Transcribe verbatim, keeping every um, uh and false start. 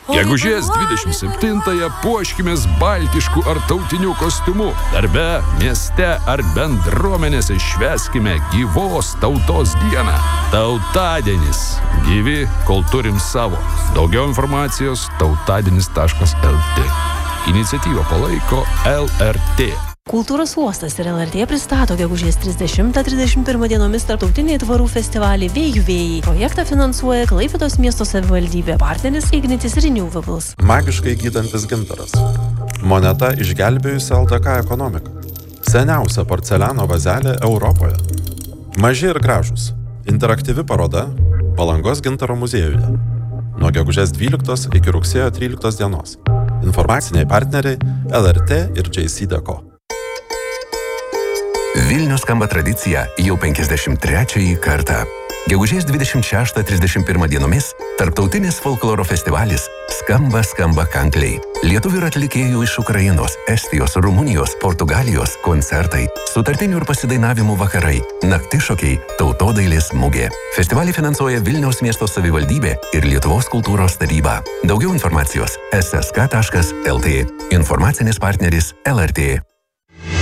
Gegužės dvidešimt septintąją puoškimės baltišku ar tautiniu kostiumu. Darbe, mieste ar bendruomenėse švęskime gyvos tautos dieną. Tautadienis. Gyvi, kol turim savo. Daugiau informacijos tautadienis taškas el tė. Iniciatyvą palaiko el er tė. Kultūros uostas ir el er tė pristato gegužės trisdešimtą trisdešimt pirmą dienomis tarptautinį tvarų festivalį Vėjų vėjai. Projektą finansuoja Klaipėdos miesto savivaldybė, partneris Ignitis Renewables. Magiškai gydantis gintaras. Moneta išgelbėjusi el dė ka ekonomiką. Seniausia porceliano vazelė Europoje. Maži ir gražūs. Interaktyvi paroda Palangos gintaro muziejuje. Nuo gegužės dvyliktos iki rugsėjo tryliktos dienos. Informaciniai partneriai el er tė ir džei si Deco. Vilnius skamba tradicija jau penkiasdešimt trečiąjį kartą. Gegužės dvidešimt šeštą trisdešimt pirmą dienomis tarptautinis folkloro festivalis Skamba skamba kankliai. Lietuvių ir atlikėjų iš Ukrainos, Estijos, Rumunijos, Portugalijos koncertai, sutartinių ir pasidainavimų vakarai, naktišokiai, tautodailės mugė. Festivalį finansuoja Vilniaus miesto savivaldybė ir Lietuvos kultūros taryba. Daugiau informacijos es es ka taškas el tė. Informacinis partneris el er tė.